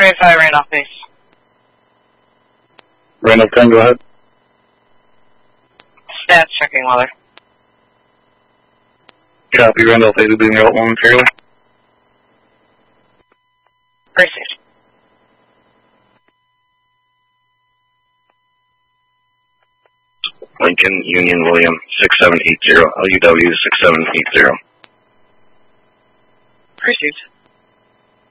35 Randolph base. Randolph 10, go ahead. Stats checking weather. Copy, Randolph 8 is being out momentarily. Received. Lincoln, Union, William, 6780, LUW 6780. Received.